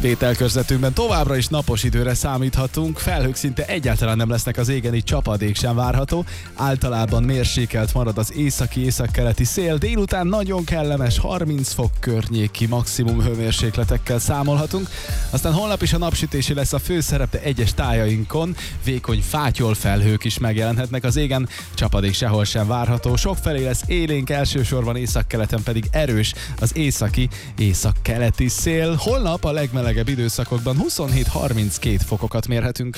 Tételkörzetünkben továbbra is napos időre számíthatunk, felhők szinte egyáltalán nem lesznek az égen, így csapadék sem várható. Általában mérsékelt marad az északi-északkeleti szél, délután nagyon kellemes 30 fok környéki maximum hőmérsékletekkel számolhatunk. Aztán holnap is a napsütési lesz a főszerep, de egyes tájainkon vékony fátyol felhők is megjelenhetnek az égen, csapadék sehol sem várható. Sokfelé lesz élénk, elsősorban északkeleten pedig erős az északi-északkeleti szél. Holnap a legmelegebb időszakokban 27-32 fokokat mérhetünk.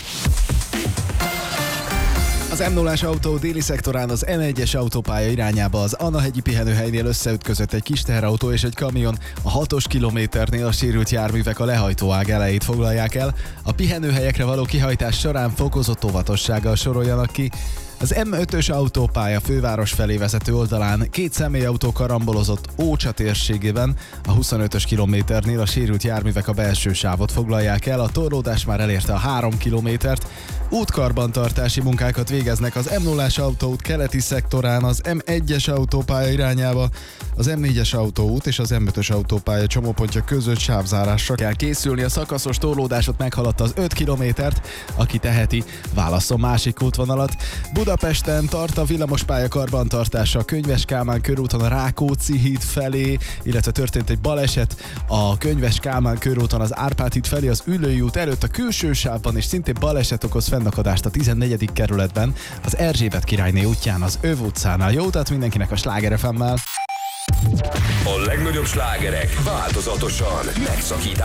Az M0-as autó déli szektorán az M1-es autópálya irányába az Anahegyi pihenőhelynél összeütközött egy kis teherautó és egy kamion. A 6-os kilométernél a sérült járművek a lehajtóág elejét foglalják el. A pihenőhelyekre való kihajtás során fokozott óvatossággal soroljanak ki. Az M5-ös autópálya főváros felé vezető oldalán két személyautó karambolozott Ócsa térségében, a 25-ös kilométernél a sérült járművek a belső sávot foglalják el, a torlódás már elérte a 3 kilométert. Útkarbantartási munkákat végeznek az M0-as autóút keleti szektorán az M1-es autópálya irányába, az M4-es autóút és az M5-ös autópálya csomópontja között sávzárásra kell készülni. A szakaszos torlódásot meghaladta az 5 kilométert, aki teheti, válasszon másik útvonalat. Budapesten tart a villamospálya karbantartása a Könyves Kálmán körúton a Rákóczi híd felé, illetve történt egy baleset a Könyves Kálmán körúton az Árpád híd felé az Üllői út előtt a külső sávban, és szintén baleset okoz fennakadást a 14. kerületben az Erzsébet királyné útján az Öv utcánál. Jó utat mindenkinek a Sláger FM-mel! A legnagyobb slágerek változatosan megszakításban.